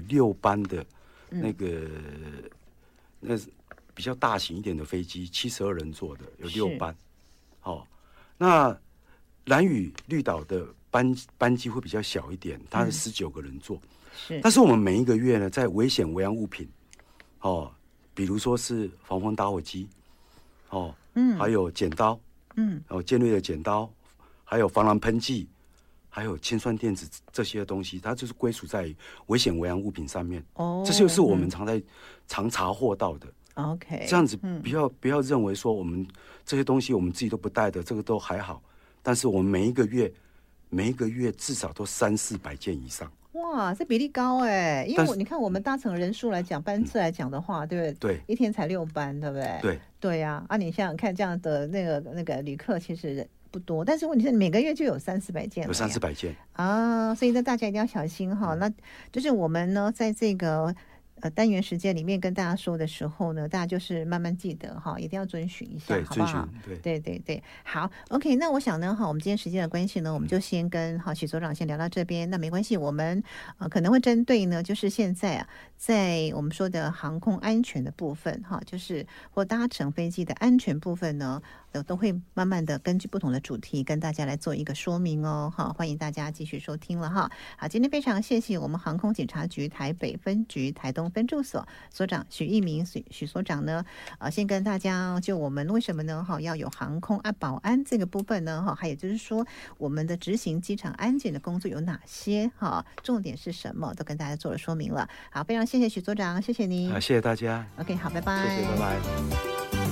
6班的那个那比较大型一点的飞机，72人座的有6班。那兰屿绿岛的班机会比较小一点，它是19个人座。 是， 但是我们每一个月呢，在危险危安物品，比如说是防风打火机，还有剪刀，尖锐的剪刀，还有防狼喷剂，还有氢酸电子这些东西，它就是归属在危险危安物品上面。这就是我们常查获到的。 OK， 这样子不要认为说我们这些东西我们自己都不带的，这个都还好。但是我们每一个月至少都300-400件以上。 哇，这比例高哎！因为你看我们搭乘人数来讲，班次来讲的话，对不对？ 对， 一天才6班，对不对？ 对， 对呀。你想想看，这样的那个旅客其实不多，但是问题是每个月就有300-400件，有 300-400件啊，所以呢，大家一定要小心哈。那就是我们呢，在这个单元时间里面跟大家说的时候呢，大家就是慢慢记得哈，一定要遵循一下，好不好？对，好 ，OK。那我想呢，我们今天时间的关系呢，我们就先跟许所长先聊到这边。那没关系，我们可能会针对呢，就是现在在我们说的航空安全的部分就是或搭乘飞机的安全部分呢，都会慢慢的根据不同的主题跟大家来做一个说明哦。欢迎大家继续收听了哈。好，今天非常谢谢我们航空警察局台北分局台东分驻所所长许一鸣许所长呢，先跟大家就我们为什么呢要有航空保安这个部分呢还有就是说我们的执行机场安检的工作有哪些重点是什么，都跟大家做了说明了。好，非常谢谢许所长，谢谢您。 谢谢大家。 OK， 好，拜拜。 谢谢，拜拜。